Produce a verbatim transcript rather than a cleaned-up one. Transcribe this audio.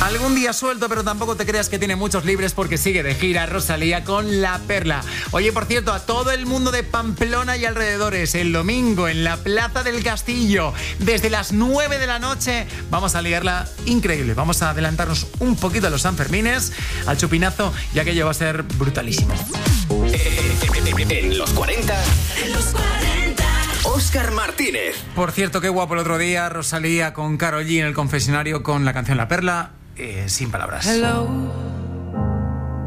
Algún día suelto, pero tampoco te creas que tiene muchos libres porque sigue de gira Rosalía con La Perla. Oye, por cierto, a todo el mundo de Pamplona y alrededores, el domingo en la Plaza del Castillo, desde las nueve de la noche, vamos a liarla increíble. Vamos a adelantarnos un poquito a los Sanfermines, al chupinazo, y aquello va a ser brutalísimo. En los cuarenta, en los cuarenta, Óscar Martínez. Por cierto, qué guapo el otro día Rosalía con Karol G en el confesionario con la canción La Perla. Eh, sin palabras. Hello.